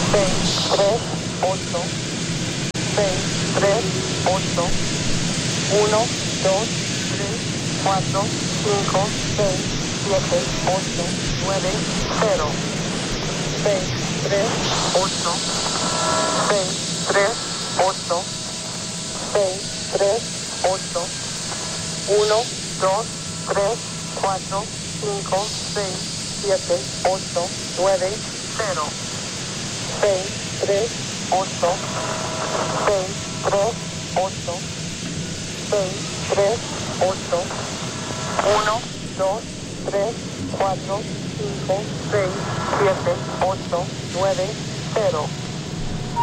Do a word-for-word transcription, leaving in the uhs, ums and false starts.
seis, tres, ocho, seis, tres, ocho, uno, dos, tres, cuatro, cinco, seis, siete, ocho, nueve, cero, seis, tres, ocho, seis, tres, ocho, seis, tres, ocho, uno, dos, tres, cuatro, cinco, seis, siete, ocho, nueve, cero, seis, tres, ocho, seis, tres, ocho, seis, tres, ocho, uno, dos, tres, cuatro, cinco, seis, siete, ocho, nueve, cero.